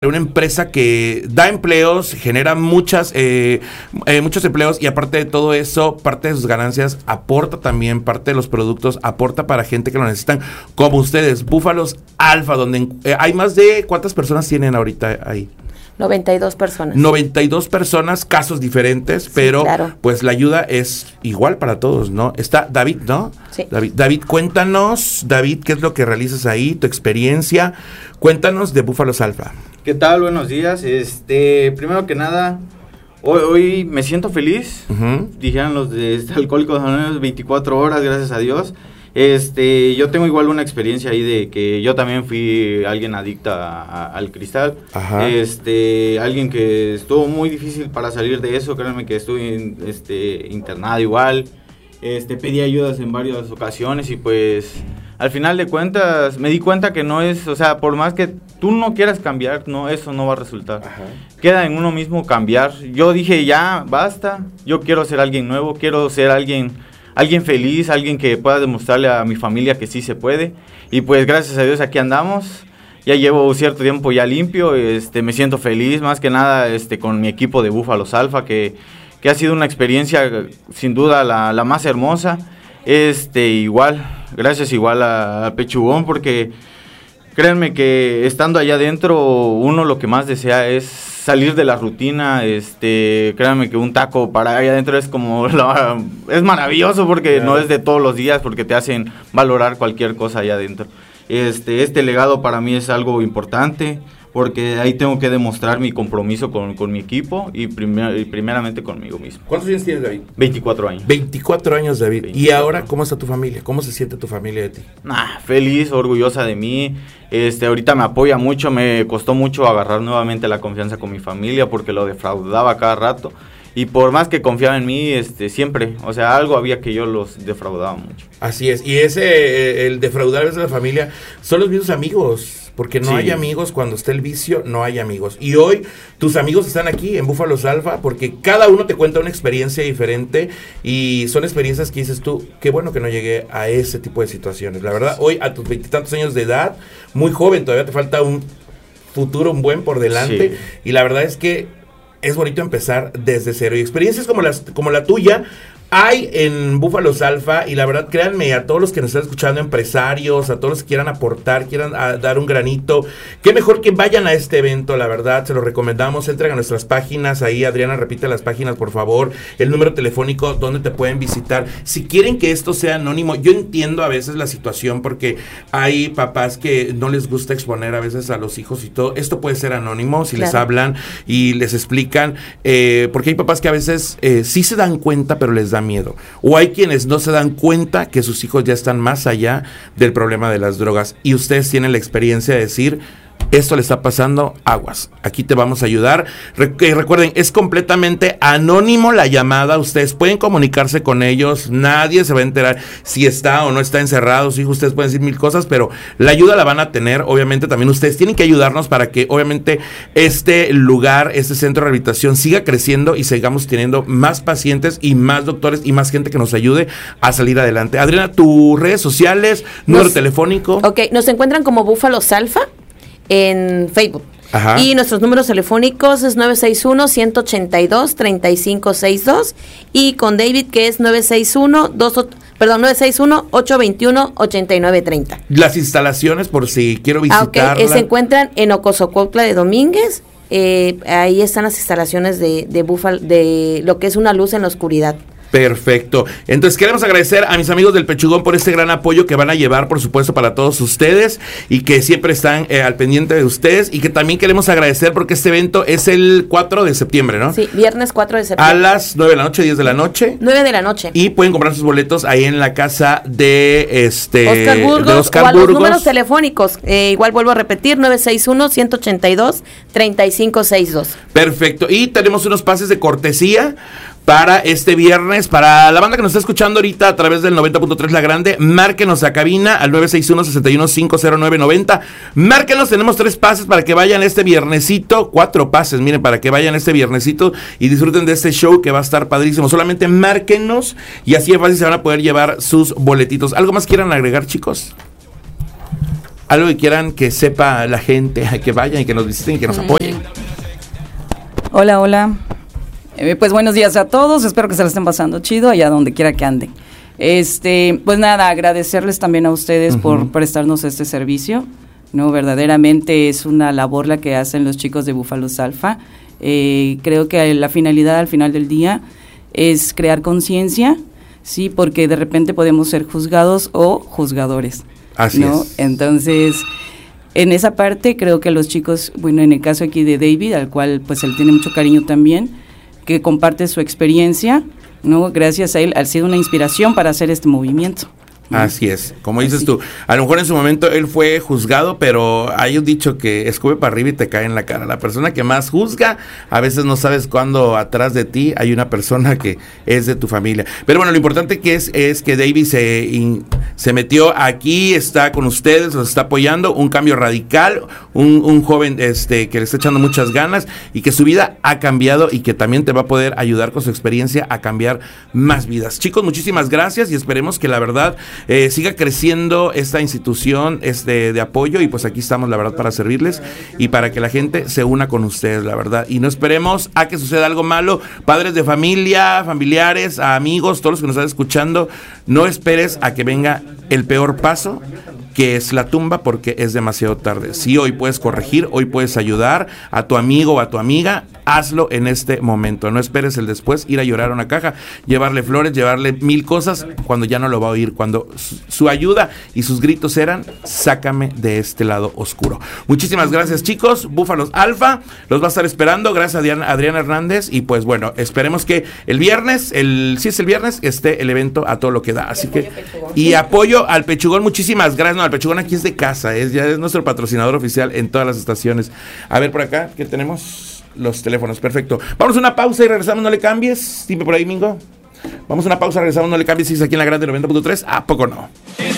una empresa que da empleos, genera muchos empleos y aparte de todo eso, parte de sus ganancias aporta también, parte de los productos aporta para gente que lo necesitan, como ustedes, Búfalos Alfa, donde hay más de, ¿cuántas personas tienen ahorita ahí? 92 personas. 92 personas, casos diferentes, sí, pero claro, pues la ayuda es igual para todos, ¿no? Está David, ¿no? Sí. David, cuéntanos, David, ¿qué es lo que realizas ahí? Tu experiencia. Cuéntanos de Búfalos Alfa. ¿Qué tal? Buenos días. Primero que nada, hoy me siento feliz. Dijeron los de Alcohólicos Anónimos 24 horas, gracias a Dios. Yo tengo igual una experiencia ahí de que yo también fui alguien adicta al cristal. Ajá. Alguien que estuvo muy difícil para salir de eso, créanme que estuve internado igual. Pedí ayudas en varias ocasiones y pues al final de cuentas me di cuenta que no es, o sea, por más que tú no quieras cambiar, no, eso no va a resultar. Ajá. Queda en uno mismo cambiar. Yo dije, ya, basta, yo quiero ser alguien nuevo, quiero ser alguien feliz, alguien que pueda demostrarle a mi familia que sí se puede. Y pues gracias a Dios aquí andamos. Ya llevo cierto tiempo ya limpio, me siento feliz, más que nada con mi equipo de Búfalos Alfa, que ha sido una experiencia sin duda la más hermosa. Gracias igual a Pechugón, porque créanme que estando allá adentro, uno lo que más desea es salir de la rutina. Créanme que un taco para allá adentro es como es maravilloso, porque no es de todos los días, porque te hacen valorar cualquier cosa allá adentro. Este legado para mí es algo importante, porque ahí tengo que demostrar mi compromiso con mi equipo y primeramente conmigo mismo. ¿Cuántos años tienes, David? 24 años. 24 años, David. 24. ¿Y ahora cómo está tu familia? ¿Cómo se siente tu familia de ti? Feliz, orgullosa de mí. Ahorita me apoya mucho, me costó mucho agarrar nuevamente la confianza con mi familia, porque lo defraudaba cada rato. Y por más que confiaba en mí, siempre, o sea, algo había que yo los defraudaba mucho. Así es, y el defraudar a veces a la familia son los mismos amigos, porque no hay amigos cuando está el vicio, no hay amigos. Y hoy tus amigos están aquí en Búfalos Alfa, porque cada uno te cuenta una experiencia diferente, y son experiencias que dices tú, qué bueno que no llegué a ese tipo de situaciones. La verdad, hoy a tus 20 y tantos años de edad, muy joven, todavía te falta un futuro, un buen por delante, y la verdad es que es bonito empezar desde cero. Y experiencias como la tuya hay en Búfalos Alfa, y la verdad, créanme, a todos los que nos están escuchando, empresarios, a todos los que quieran aportar, quieran dar un granito, qué mejor que vayan a este evento, la verdad, se lo recomendamos. Entren a nuestras páginas, ahí Adriana repite las páginas, por favor, el número telefónico donde te pueden visitar. Si quieren que esto sea anónimo, yo entiendo a veces la situación, porque hay papás que no les gusta exponer a veces a los hijos y todo. Esto puede ser anónimo, si les hablan y les explican, porque hay papás que a veces sí se dan cuenta, pero les da miedo, o hay quienes no se dan cuenta que sus hijos ya están más allá del problema de las drogas, y ustedes tienen la experiencia de decir, esto le está pasando, aguas, aquí te vamos a ayudar. Recuerden, es completamente anónimo la llamada, ustedes pueden comunicarse con ellos, nadie se va a enterar si está o no está encerrado su hijo, ustedes pueden decir mil cosas, pero la ayuda la van a tener. Obviamente también ustedes tienen que ayudarnos para que obviamente este lugar, este centro de rehabilitación siga creciendo y sigamos teniendo más pacientes y más doctores y más gente que nos ayude a salir adelante. Adriana, tus redes sociales, número telefónico. Ok, nos encuentran como Búfalos Alfa en Facebook. Ajá. Y nuestros números telefónicos es 961-182-3562 y con David, que es 961-821-8930. Las instalaciones, por si quiero visitarla. Se encuentran en Ocosocuautla de Domínguez. Ahí están las instalaciones de lo que es una luz en la oscuridad. Perfecto. Entonces queremos agradecer a mis amigos del Pechugón por este gran apoyo que van a llevar, por supuesto, para todos ustedes, y que siempre están al pendiente de ustedes, y que también queremos agradecer porque este evento es el 4 de septiembre, ¿no? Sí, viernes 4 de septiembre. A las 9 de la noche, 10 de la noche. 9 de la noche. Y pueden comprar sus boletos ahí en la casa de Oscar Burgos, de Oscar o a los Burgos. números telefónicos. Igual vuelvo a repetir, 961-182-3562. Perfecto. Y tenemos unos pases de cortesía para este viernes, para la banda que nos está escuchando ahorita a través del 90.3 La Grande. Márquenos a cabina al 961-61-509-90. Márquenos, tenemos 3 pases para que vayan este viernesito, 4 pases, miren, para que vayan este viernesito y disfruten de este show que va a estar padrísimo. Solamente márquenos y así es fácil se van a poder llevar sus boletitos. ¿Algo más quieran agregar, chicos? algo que quieran que sepa la gente, que vayan y que nos visiten y que nos apoyen. Hola. Pues buenos días a todos, espero que se la estén pasando chido allá donde quiera que anden. Pues nada, agradecerles también a ustedes por prestarnos este servicio, ¿no? Verdaderamente es una labor la que hacen los chicos de Búfalos Alfa. Creo que la finalidad al final del día es crear conciencia, sí, porque de repente podemos ser juzgados o juzgadores. Así ¿no? es. Entonces, en esa parte creo que los chicos, bueno, en el caso aquí de David, al cual pues él tiene mucho cariño también, que comparte su experiencia, ¿no? Gracias a él ha sido una inspiración para hacer este movimiento. Así es, como dices tú, a lo mejor en su momento él fue juzgado, pero hay un dicho que escupe para arriba y te cae en la cara. La persona que más juzga, a veces no sabes cuándo atrás de ti hay una persona que es de tu familia. Pero bueno, lo importante que es que David se metió aquí, está con ustedes, los está apoyando, un cambio radical, un joven que le está echando muchas ganas y que su vida ha cambiado y que también te va a poder ayudar con su experiencia a cambiar más vidas. Chicos, muchísimas gracias y esperemos que la verdad siga creciendo esta institución de apoyo y pues aquí estamos la verdad para servirles y para que la gente se una con ustedes, la verdad, y no esperemos a que suceda algo malo. Padres de familia, familiares, amigos, todos los que nos están escuchando, no esperes a que venga el peor paso, que es la tumba, porque es demasiado tarde. Si hoy puedes corregir, hoy puedes ayudar a tu amigo o a tu amiga, hazlo en este momento. No esperes el después, ir a llorar a una caja, llevarle flores, llevarle 1000 cosas, cuando ya no lo va a oír, cuando su ayuda y sus gritos eran, sácame de este lado oscuro. Muchísimas gracias, chicos. Búfalos Alfa los va a estar esperando. Gracias a Adriana Hernández. Y pues bueno, esperemos que el viernes, si es el viernes, esté el evento a todo lo que da. Así que, y apoyo al Pechugón. Muchísimas gracias. No, el Pechugón aquí es de casa, ya es nuestro patrocinador oficial en todas las estaciones. A ver por acá, ¿qué tenemos? Los teléfonos, perfecto. Vamos a una pausa y regresamos, no le cambies. Dime por ahí, Mingo. Vamos a una pausa, regresamos, no le cambies. Si es aquí en la Grande 90.3, ¿a poco no?